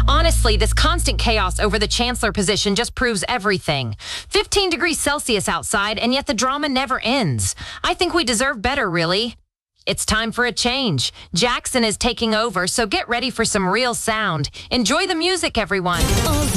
Honestly, this constant chaos over the chancellor position just proves everything. 15 degrees Celsius outside, and yet the drama never ends. I think we deserve better, really. It's time for a change. Jackson is taking over, so get ready for some real sound. Enjoy the music, everyone.